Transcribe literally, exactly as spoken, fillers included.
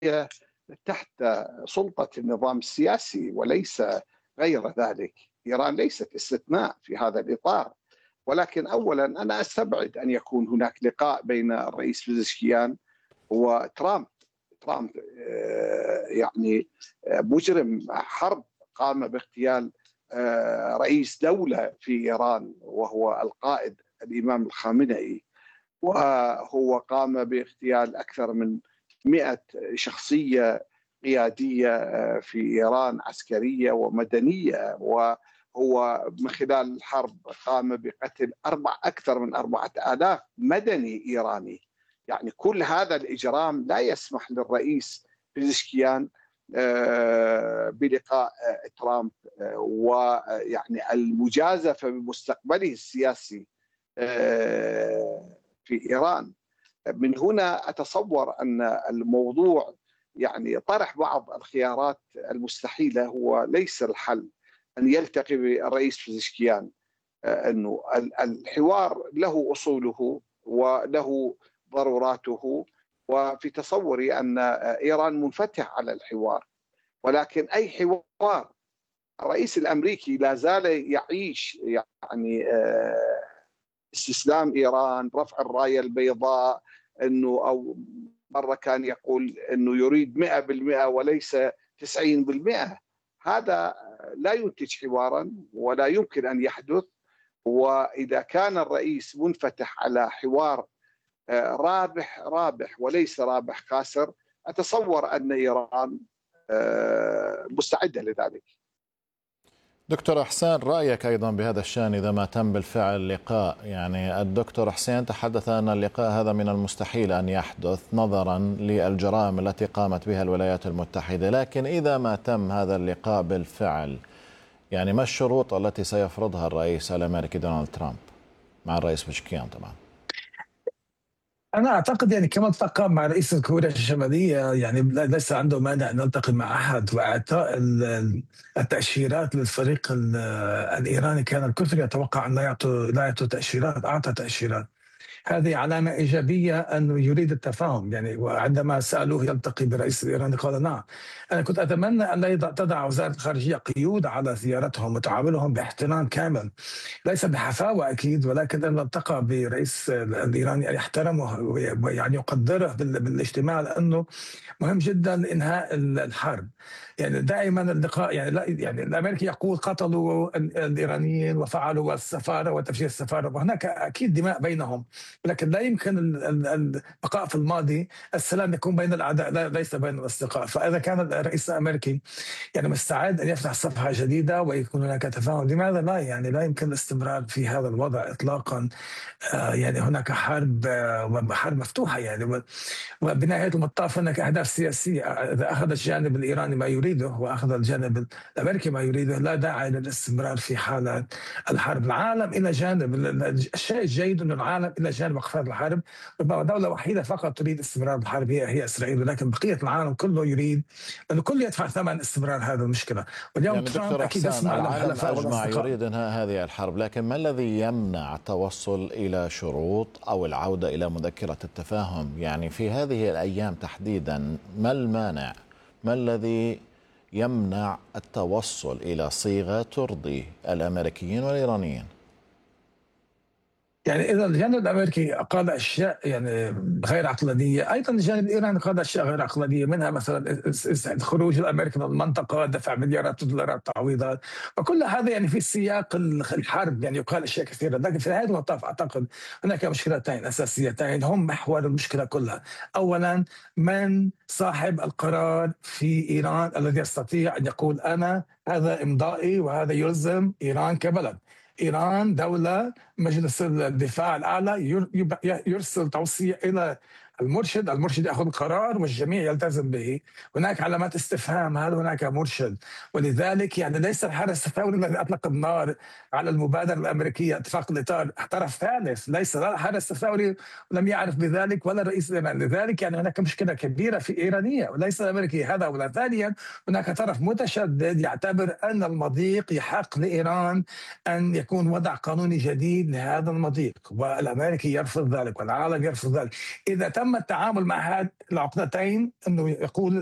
تحت سلطة النظام السياسي وليس غير ذلك. إيران ليست استثناء في هذا الإطار. ولكن أولا أنا أستبعد أن يكون هناك لقاء بين الرئيس بزشكيان وترامب. ترامب يعني مجرم حرب قام باغتيال رئيس دولة في إيران وهو القائد الإمام الخامنئي، وهو قام باغتيال أكثر من مئة شخصية قيادية في إيران عسكرية ومدنية، وهو من خلال الحرب قام بقتل أربع أكثر من أربعة آلاف مدني إيراني. يعني كل هذا الإجرام لا يسمح للرئيس بزشكيان بلقاء ترامب ويعني المجازفة بمستقبله السياسي في إيران. من هنا أتصور أن الموضوع يعني طرح بعض الخيارات المستحيلة هو ليس الحل أن يلتقي بالرئيس بزشكيان. أنه الحوار له أصوله وله ضروراته، وفي تصوري أن إيران منفتح على الحوار، ولكن أي حوار الرئيس الأمريكي لا زال يعيش يعني استسلام إيران، رفع الراية البيضاء، أنه أو مرة كان يقول أنه يريد مئة بالمئة وليس تسعين بالمئة. هذا لا ينتج حوارا ولا يمكن أن يحدث. وإذا كان الرئيس منفتح على حوار رابح رابح وليس رابح خاسر، أتصور أن إيران مستعدة لذلك. دكتور حسين، رأيك أيضا بهذا الشأن إذا ما تم بالفعل لقاء؟ يعني الدكتور حسين تحدث أن اللقاء هذا من المستحيل أن يحدث نظرا للجرائم التي قامت بها الولايات المتحدة، لكن إذا ما تم هذا اللقاء بالفعل يعني ما الشروط التي سيفرضها الرئيس الأمريكي دونالد ترامب مع الرئيس بزشكيان؟ طبعا أنا أعتقد يعني كما التقى مع رئيس كوريا الشمالية يعني ليس عنده مانع أن نلتقي مع أحد، وإعطاء التأشيرات للفريق الإيراني كان الكثير يتوقع أن لا يعطوا لا يعطوا تأشيرات، أعطى تأشيرات. هذه علامة إيجابية أنه يريد التفاهم يعني. وعندما سألوه يلتقي بالرئيس الإيراني قال نعم. أنا كنت أتمنى أن لا تضع وزارة الخارجية قيود على زيارتهم وتعاملهم باحترام كامل، ليس بحفاوة أكيد، ولكن أن التقى برئيس الإيراني يحترمه ويعني يقدره بالاجتماع، لأنه مهم جدا إنهاء الحرب. يعني دائما اللقاء يعني لا يعني الأمريكي يقول قتلوا الإيرانيين وفعلوا السفارة وتفجير السفارة، وهناك أكيد دماء بينهم، لكن لا يمكن البقاء في الماضي. السلام يكون بين الأعداء ليس بين الأصدقاء. فإذا كان الرئيس الأمريكي يعني مستعد أن يفتح صفحة جديدة ويكون هناك تفاهم، لماذا لا؟ يعني لا يمكن الاستمرار في هذا الوضع إطلاقا. آه يعني هناك حرب آه حرب مفتوحة يعني، وبنهاية المطاف هناك أهداف سياسية. إذا أخذ الجانب الإيراني ما يريده وأخذ الجانب الأمريكي ما يريده، لا داعي للاستمرار في حالة الحرب. العالم إلى جانب، الشيء الجيد أن العالم إلى جانب وقفات الحرب. ربما دولة وحيدة فقط تريد استمرار الحرب هي هي إسرائيل، ولكن بقية العالم كله يريد، لأن الكل يدفع ثمن استمرار هذه المشكلة. واليوم يعني ترامب أكيد يسمع العالم أجمع يريد إنهاء هذه الحرب، لكن ما الذي يمنع التوصل إلى شروط أو العودة إلى مذكرة التفاهم؟ يعني في هذه الأيام تحديدا ما المانع؟ ما الذي يمنع التوصل إلى صيغة ترضي الأمريكيين والإيرانيين؟ يعني إذا الجانب الأمريكي قال أشياء يعني غير عقلانية، أيضا الجانب الإيراني قال أشياء غير عقلانية، منها مثلا خروج الأمريكي من المنطقة، دفع مليارات الدولارات تعويضات، وكل هذا يعني في سياق الحرب يعني يقال أشياء كثيرة. لكن في نهاية المطاف أعتقد هناك مشكلتين أساسيتين هم محور المشكلة كلها. أولا، من صاحب القرار في إيران الذي يستطيع أن يقول أنا هذا إمضائي وهذا يلزم إيران كبلد؟ إيران دولة مجلس الدفاع الأعلى يرسل توصية إلى المرشد، المرشد يأخذ القرار والجميع يلتزم به. هناك علامات استفهام، هل هناك مرشد؟ ولذلك يعني ليس الحرس الثوري الذي أطلق النار على المبادرة الأمريكية اتفاق الإطار طرف ثالث، ليس لا الحرس الثوري لم يعرف بذلك ولا الرئيس الإيراني. لذلك يعني هناك مشكلة كبيرة في إيرانية وليس الأمريكي هذا ولا. ثانيا، هناك طرف متشدد يعتبر أن المضيق يحق لإيران أن يكون وضع قانوني جديد لهذا المضيق، والأمريكي يرفض ذلك والعالم يرفض ذلك. إذا تم تم التعامل مع هذه العقدتين، انه يقول